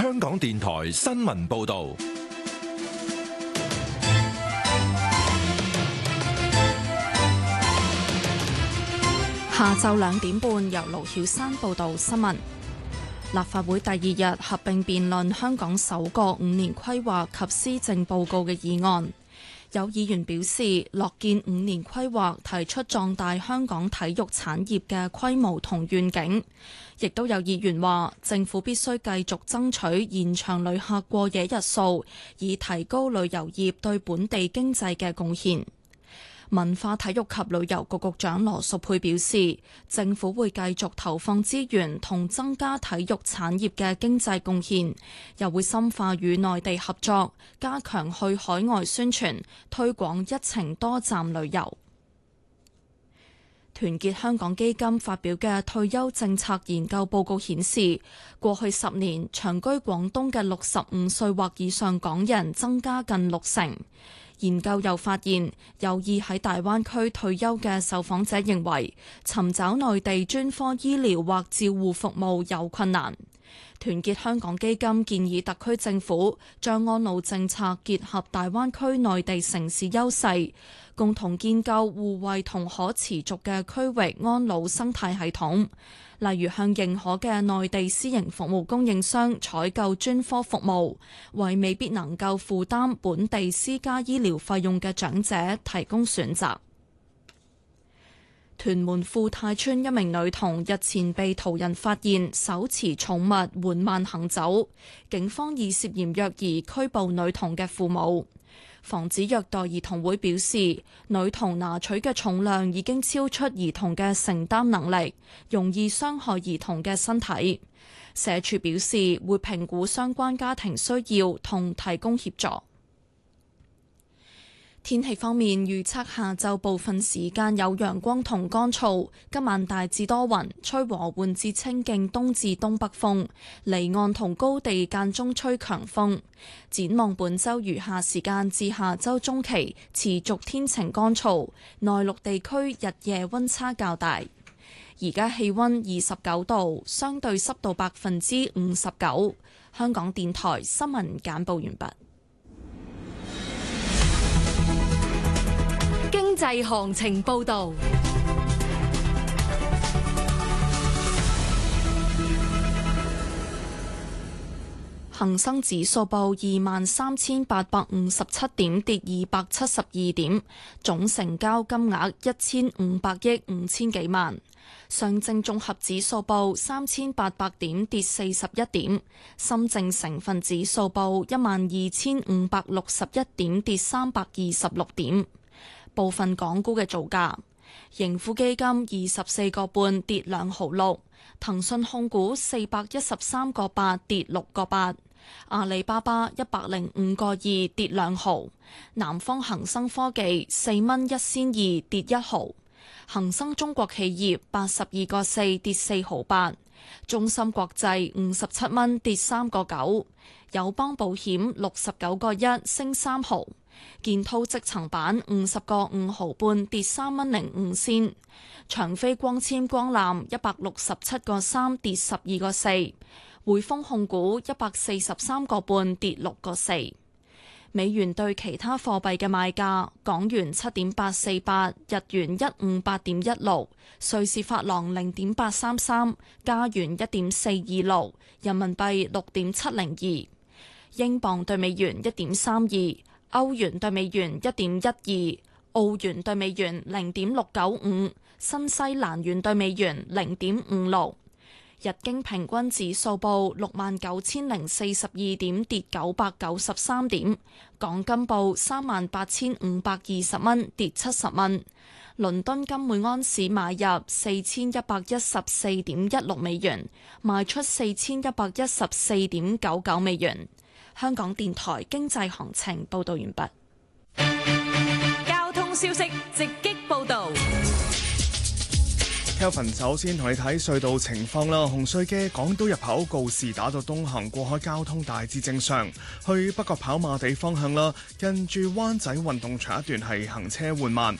香港電台新聞報道。 下晝2點半，由盧曉珊報道新聞。立法會第2日合併辯論香港首個5年規劃及施政報告嘅議案。有議員表示樂見5年規劃提出壯大香港體育產業嘅規模同願景，亦都有議員話政府必須繼續爭取延長旅客過夜日數，以提高旅遊業對本地經濟嘅貢獻。文化體育及旅遊局局長羅淑佩表示，政府會繼續投放資源同增加體育產業嘅經濟貢獻，又會深化與內地合作，加強去海外宣傳，推廣一程多站旅遊。團結香港基金發表嘅退休政策研究報告顯示，過去10年長居廣東嘅65歲或以上港人增加近60%。研究又發現，有意喺大灣區退休嘅受訪者認為，尋找內地專科醫療或照護服務有困難。團結香港基金建議特區政府將安老政策結合大灣區內地城市優勢，共同建構互惠同可持續嘅區域安老生態系統。例如向認可嘅內地私營服務供應商採購專科服務，為未必能夠負擔本地私家醫療費用嘅長者提供選擇。屯門富泰村一名女童日前被途人發現手持寵物緩慢行走，警方以涉嫌虐兒拘捕女童嘅父母。防止虐待兒童會表示，女童拿取嘅重量已經超出兒童嘅承擔能力，容易傷害兒童嘅身體。社署表示會評估相關家庭需要同提供協助。天氣方面，預測下晝部分時間有陽光同乾燥，今晚大致多雲，吹和緩至清勁東至東北風，離岸同高地間中吹強風。展望本週餘下時間至下週中期，持續天晴乾燥，內陸地區日夜溫差較大。而家氣溫29度，相對濕度59%。香港電台新聞簡報完畢。 經濟行情報道。 恒生指數報23,857點，跌272點，總成交金額1500億5千幾萬。上證綜合指數報3800點，跌41點。深證成分指數報12561點，跌326點。部分港股嘅造價，盈富基金24個半跌2毫6，騰訊控股413個8跌6個8，阿里巴巴105個2跌2毫，南方恒生科技4蚊1仙2跌1毫，恒生中國企業82個4跌4毫8，中芯國際57蚊跌3個9，友邦保險69個1升3毫。建滔積層板50個5毫半跌3蚊05仙，長飛光纖光纜167個3跌12個4，匯豐控股143個半跌6個4。美元對其他貨幣嘅賣價：港元7.848，日元158.16，瑞士法郎0.833，加元1.426，人民幣6.702，英鎊對美元1.32。歐元對美元1.12，澳元對美元0.695，新西蘭元對美元0.56。日經平均指數報69,042點，跌993點。港金報38,520蚊，跌70蚊。倫敦金每安士買入4114.16美元，賣出4114.99美元。香港電台經濟行情報道完畢。 交通消息直擊報道。 Kelvin 首先同你睇隧道情況啦。紅隧嘅港島入口告士打道東行過海交通大致正常，去北角跑馬地方向啦，近住灣仔運動場一段係行車緩慢。